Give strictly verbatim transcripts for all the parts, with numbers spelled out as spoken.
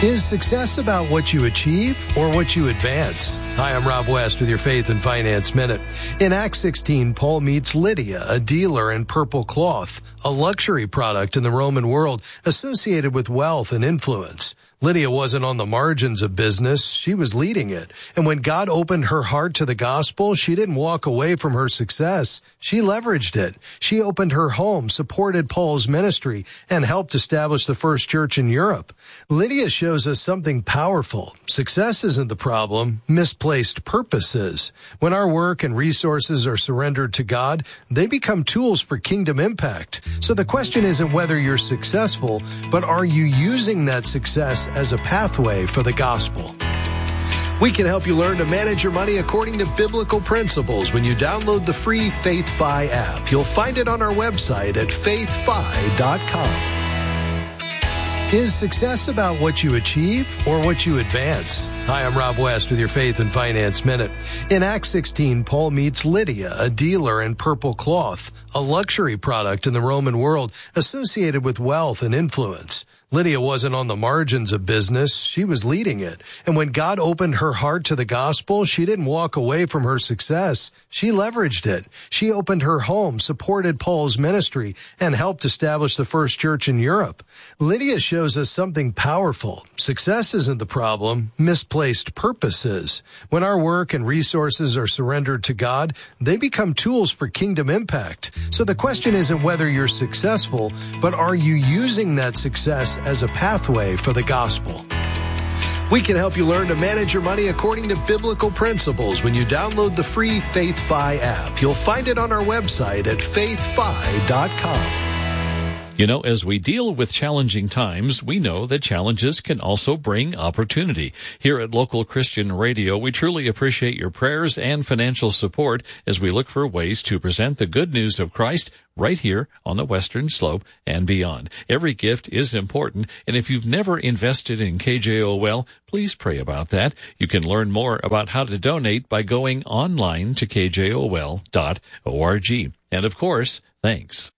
Is success about what you achieve or what you advance? Hi, I'm Rob West with your Faith and Finance Minute. In Acts sixteen, Paul meets Lydia, a dealer in purple cloth, a luxury product in the Roman world associated with wealth and influence. Lydia wasn't on the margins of business. She was leading it. And when God opened her heart to the gospel, she didn't walk away from her success. She leveraged it. She opened her home, supported Paul's ministry, and helped establish the first church in Europe. Lydia shows us something powerful. Success isn't the problem. Misplaced purpose is. When our work and resources are surrendered to God, they become tools for kingdom impact. So the question isn't whether you're successful, but are you using that success as a pathway for the gospel? We can help you learn to manage your money according to biblical principles when you download the free FaithFi app. You'll find it on our website at faith fi dot com. Is success about what you achieve or what you advance? Hi, I'm Rob West with your Faith and Finance Minute. In Acts sixteen, Paul meets Lydia, a dealer in purple cloth, a luxury product in the Roman world associated with wealth and influence. Lydia wasn't on the margins of business. She was leading it. And when God opened her heart to the gospel, she didn't walk away from her success. She leveraged it. She opened her home, supported Paul's ministry, and helped establish the first church in Europe. Lydia shows us something powerful. Success isn't the problem. Misplaced purpose is. When our work and resources are surrendered to God, they become tools for kingdom impact. So the question isn't whether you're successful, but are you using that success as a pathway for the gospel? We can help you learn to manage your money according to biblical principles when you download the free FaithFi app. You'll find it on our website at faith fi dot com. You know, as we deal with challenging times, we know that challenges can also bring opportunity. Here at Local Christian Radio, we truly appreciate your prayers and financial support as we look for ways to present the good news of Christ right here on the Western Slope and beyond. Every gift is important, and if you've never invested in K J O L, please pray about that. You can learn more about how to donate by going online to k j o l dot org. And of course, thanks.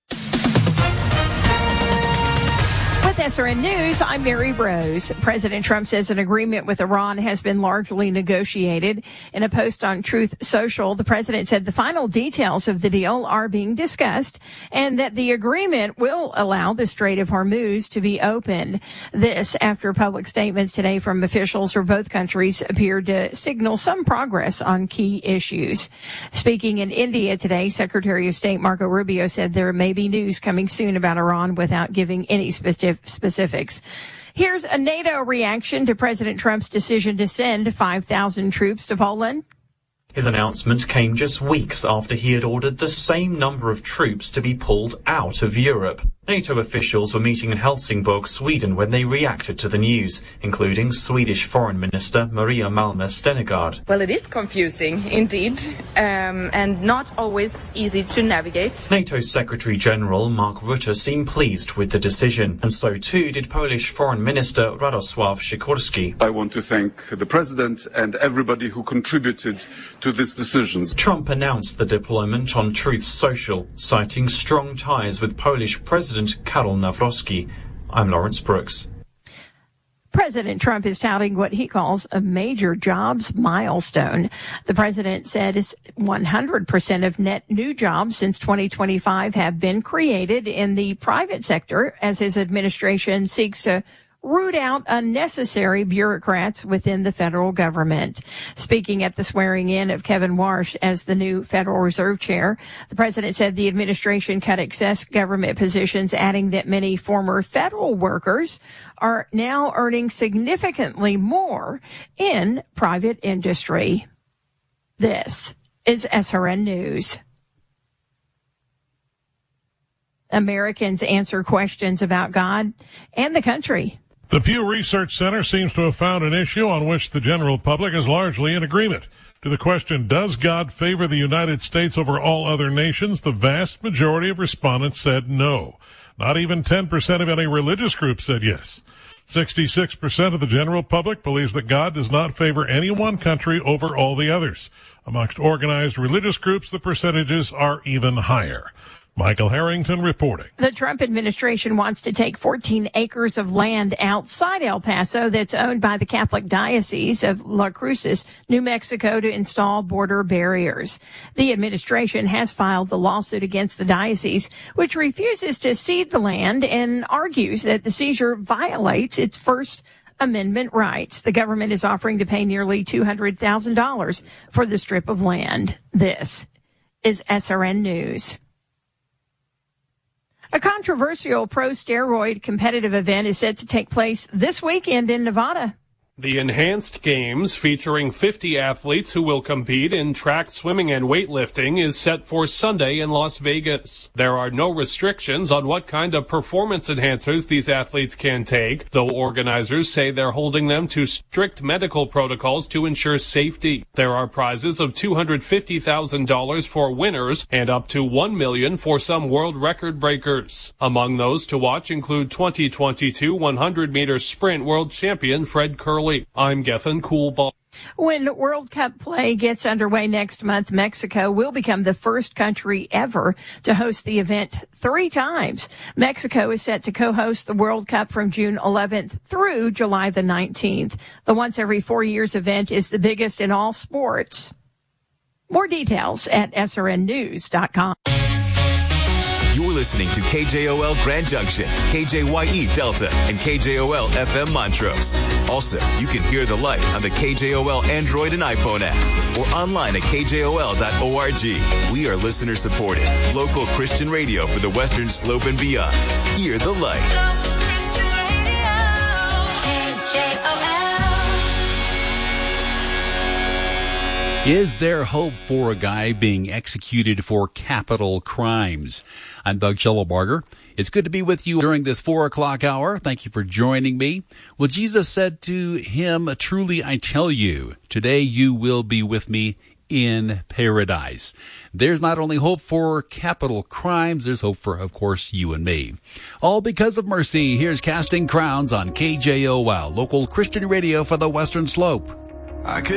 With S R N News, I'm Mary Rose. President Trump says an agreement with Iran has been largely negotiated. In a post on Truth Social, the president said the final details of the deal are being discussed and that the agreement will allow the Strait of Hormuz to be opened. This after public statements today from officials for both countries appeared to signal some progress on key issues. Speaking in India today, Secretary of State Marco Rubio said there may be news coming soon about Iran without giving any specific specifics. Here's a NATO reaction to President Trump's decision to send five thousand troops to Poland. His announcement came just weeks after he had ordered the same number of troops to be pulled out of Europe. NATO officials were meeting in Helsingborg, Sweden, when they reacted to the news, including Swedish Foreign Minister Maria Malmer Stenergard. Well, it is confusing, indeed, um, and not always easy to navigate. NATO Secretary General Mark Rutte seemed pleased with the decision, and so too did Polish Foreign Minister Radosław Sikorski. I want to thank the President and everybody who contributed to this decision. Trump announced the deployment on Truth Social, citing strong ties with Polish President Karol Nawrocki. I'm Lawrence Brooks. President Trump is touting what he calls a major jobs milestone. The president said one hundred percent of net new jobs since twenty twenty-five have been created in the private sector as his administration seeks to root out unnecessary bureaucrats within the federal government. Speaking at the swearing in of Kevin Warsh as the new Federal Reserve Chair, the president said the administration cut excess government positions, adding that many former federal workers are now earning significantly more in private industry. This is S R N News. Americans answer questions about God and the country. The Pew Research Center seems to have found an issue on which the general public is largely in agreement. To the question, does God favor the United States over all other nations, the vast majority of respondents said no. Not even ten percent of any religious group said yes. sixty-six percent of the general public believes that God does not favor any one country over all the others. Amongst organized religious groups, the percentages are even higher. Michael Harrington reporting. The Trump administration wants to take fourteen acres of land outside El Paso that's owned by the Catholic Diocese of La Cruces, New Mexico, to install border barriers. The administration has filed the lawsuit against the diocese, which refuses to cede the land and argues that the seizure violates its First Amendment rights. The government is offering to pay nearly two hundred thousand dollars for the strip of land. This is S R N News. A controversial pro-steroid competitive event is set to take place this weekend in Nevada. The Enhanced Games, featuring fifty athletes who will compete in track, swimming, and weightlifting, is set for Sunday in Las Vegas. There are no restrictions on what kind of performance enhancers these athletes can take, though organizers say they're holding them to strict medical protocols to ensure safety. There are prizes of two hundred fifty thousand dollars for winners and up to one million dollars for some world record breakers. Among those to watch include twenty twenty-two one hundred meter sprint world champion Fred Kerley. I'm Gethin Coolball. When World Cup play gets underway next month, Mexico will become the first country ever to host the event three times. Mexico is set to co-host the World Cup from June eleventh through July the nineteenth. The once every four years event is the biggest in all sports. More details at S R N news dot com. You're listening to K J O L Grand Junction, K J Y E Delta, and K J O L F M Montrose. Also, you can hear the light on the K J O L Android and iPhone app or online at K J O L dot org. We are listener supported, local Christian radio for the Western Slope and beyond. Hear the light. Local Christian radio, K J O L. Is there hope for a guy being executed for capital crimes? I'm Doug Schellebarger. It's good to be with you during this four o'clock hour. Thank you for joining me. Well, Jesus said to him, "Truly I tell you, today you will be with me in paradise." There's not only hope for capital crimes, there's hope for, of course, you and me. All because of mercy. Here's Casting Crowns on K J O L, local Christian radio for the Western Slope. I could